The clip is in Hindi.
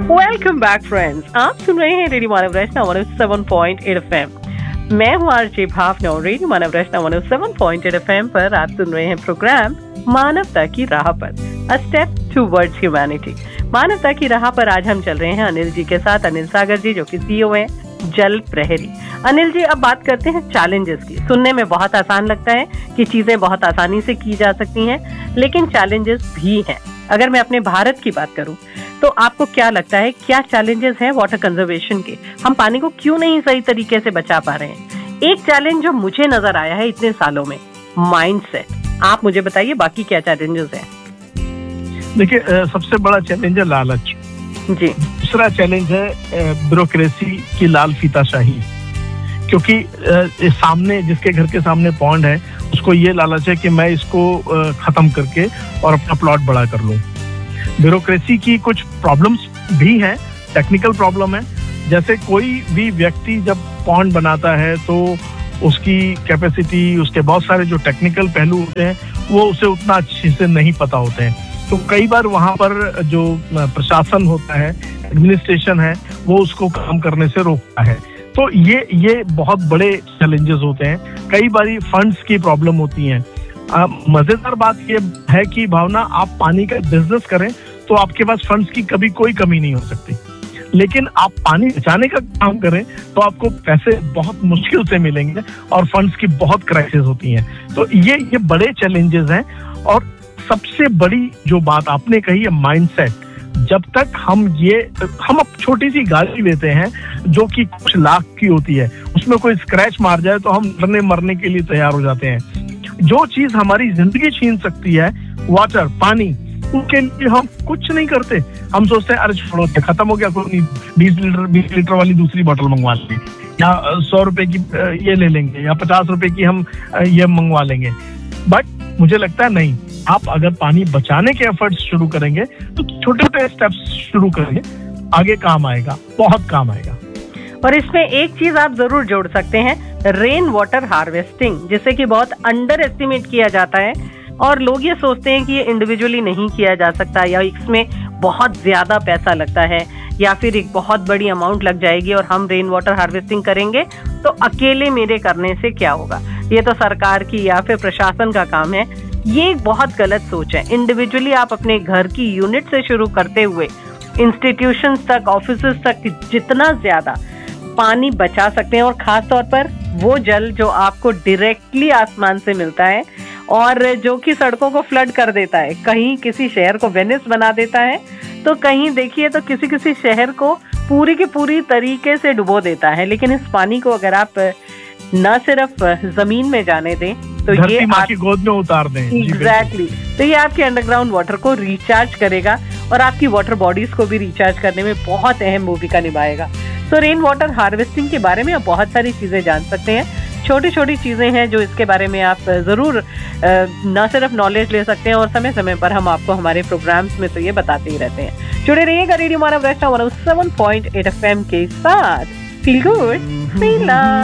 वेलकम बैक फ्रेंड्स, आप सुन रहे हैं रेडियो मानव रचना 107.8 एफएम। मैं हूँ आरजे भावना और रेडियो मानव रचना 107.8 एफएम पर आप सुन रहे हैं प्रोग्राम मानवता की राह पर, अ स्टेप टुवर्ड्स ह्यूमैनिटी। मानवता की राह पर आज हम चल रहे हैं अनिल जी के साथ। अनिल सागर जी जो कि सीईओ हैं जल प्रहरी। अनिल जी, अब बात करते हैं चैलेंजेस की। सुनने में बहुत आसान लगता है कि चीजें बहुत आसानी से की जा सकती हैं, लेकिन चैलेंजेस भी हैं। अगर मैं अपने भारत की बात करूं तो आपको क्या लगता है, क्या चैलेंजेस हैं वाटर कंजर्वेशन के? हम पानी को क्यों नहीं सही तरीके से बचा पा रहे हैं? एक चैलेंज जो मुझे नजर आया है इतने सालों में, माइंडसेट। आप मुझे बताइए बाकी क्या चैलेंजेस हैं? देखिए, सबसे बड़ा चैलेंज है लालच जी। दूसरा चैलेंज है ब्यूरोक्रेसी की लाल फीताशाही, क्योंकि सामने जिसके घर के सामने पॉन्ड है उसको ये लालच है कि मैं इसको खत्म करके और अपना प्लॉट बड़ा कर लूं। ब्यूरोक्रेसी की कुछ प्रॉब्लम्स भी हैं, टेक्निकल प्रॉब्लम है। जैसे कोई भी व्यक्ति जब पॉन्ड बनाता है तो उसकी कैपेसिटी, उसके बहुत सारे जो टेक्निकल पहलू होते हैं वो उसे उतना अच्छे से नहीं पता होते हैं। तो कई बार वहां पर जो प्रशासन होता है, एडमिनिस्ट्रेशन है, वो उसको काम करने से रोकता है। तो ये बहुत बड़े चैलेंजेस होते हैं। कई बार फंड्स की प्रॉब्लम होती है। मजेदार बात ये है कि भावना, आप पानी का बिजनेस करें तो आपके पास फंड्स की कभी कोई कमी नहीं हो सकती, लेकिन आप पानी बचाने का काम करें तो आपको पैसे बहुत मुश्किल से मिलेंगे और फंड्स की बहुत क्राइसिस होती हैं। तो ये बड़े चैलेंजेस हैं। और सबसे बड़ी जो बात आपने कही है माइंडसेट। जब तक हम अब छोटी सी गाड़ी लेते हैं जो कि कुछ लाख की होती है, उसमें कोई स्क्रैच मार जाए तो हम डरने मरने के लिए तैयार हो जाते हैं। जो चीज हमारी जिंदगी छीन सकती है, वाटर, पानी, उसके लिए हम कुछ नहीं करते। हम सोचते हैं अरे छोड़ो, खत्म हो गया, कोई नहीं, 20 लीटर वाली दूसरी बोतल मंगवा लेंगे, या 100 रुपए की ये ले लेंगे, या 50 रुपए की हम ये मंगवा लेंगे। बट मुझे लगता है नहीं, आप अगर पानी बचाने के एफर्ट्स शुरू करेंगे तो छोटे छोटे स्टेप्स शुरू करेंगे, आगे काम आएगा, बहुत काम आएगा। और इसमें एक चीज आप जरूर जोड़ सकते हैं, रेन वाटर हार्वेस्टिंग, जिसे कि बहुत अंडर एस्टिमेट किया जाता है और लोग ये सोचते हैं कि ये इंडिविजुअली नहीं किया जा सकता, या इसमें बहुत ज्यादा पैसा लगता है, या फिर एक बहुत बड़ी अमाउंट लग जाएगी और हम रेन वाटर हार्वेस्टिंग करेंगे तो अकेले मेरे करने से क्या होगा, ये तो सरकार की या फिर प्रशासन का काम है। ये एक बहुत गलत सोच है। इंडिविजुअली आप अपने घर की यूनिट से शुरू करते हुए इंस्टीट्यूशंस तक, ऑफिसेस तक जितना ज्यादा पानी बचा सकते हैं, और खास तौर पर वो जल जो आपको डायरेक्टली आसमान से मिलता है और जो कि सड़कों को फ्लड कर देता है, कहीं किसी शहर को वेनिस बना देता है तो कहीं देखिए तो किसी शहर को पूरी की पूरी तरीके से डुबो देता है। लेकिन इस पानी को अगर आप न सिर्फ जमीन में जाने दें तो ये आपकी गोद में उतार दें, एग्जैक्टली, तो ये आपके अंडरग्राउंड वाटर को रिचार्ज करेगा और आपकी वाटर बॉडीज को भी रिचार्ज करने में बहुत अहम भूमिका निभाएगा। तो रेन वाटर हार्वेस्टिंग के बारे में आप बहुत सारी चीजें जान सकते हैं। छोटी छोटी चीजें हैं जो इसके बारे में आप जरूर न सिर्फ नॉलेज ले सकते हैं, और समय समय पर हम आपको हमारे प्रोग्राम्स में तो ये बताते ही रहते हैं। जुड़े रहिएगा रेडियो मानव रचना 107.8 FM के साथ। Feel good, feel love.